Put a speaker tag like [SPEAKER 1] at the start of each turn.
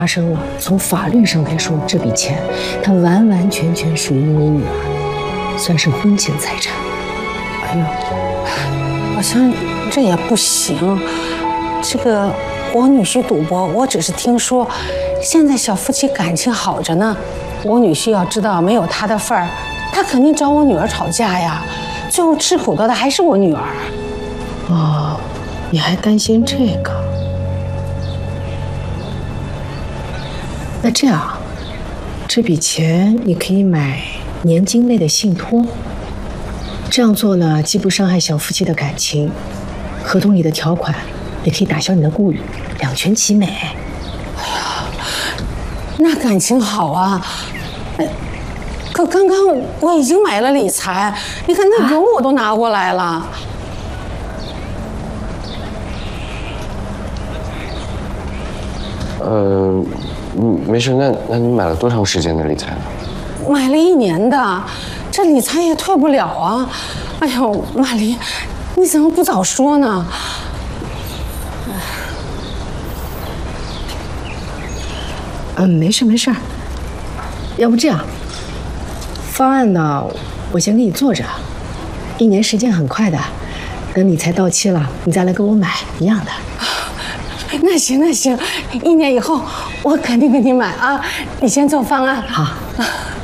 [SPEAKER 1] 发生了。从法律上来说，这笔钱它完完全全属于你女儿，算是婚前财产。
[SPEAKER 2] 哎呦，好像这也不行。这个我女婿赌博，我只是听说，现在小夫妻感情好着呢。我女婿要知道没有他的份儿，他肯定找我女儿吵架呀。最后吃苦头的还是我女儿。
[SPEAKER 1] 哦，你还担心这个？那这样，这笔钱你可以买年金类的信托。这样做呢，既不伤害小夫妻的感情，合同里的条款也可以打消你的顾虑，两全其美。
[SPEAKER 2] 哎呀，那感情好啊！可刚刚我已经买了理财，你看那油我都拿过来了。
[SPEAKER 3] 没事，那你买了多长时间的理财呢？
[SPEAKER 2] 买了1年的，这理财也退不了啊！哎呦，马丽，你怎么不早说呢？
[SPEAKER 1] 没事没事，要不这样，方案呢，我先给你做着，1年时间很快的，等理财到期了，你再来给我买一样的。
[SPEAKER 2] 那行那行，1年以后我肯定给你买啊！你先做方案。
[SPEAKER 1] 好。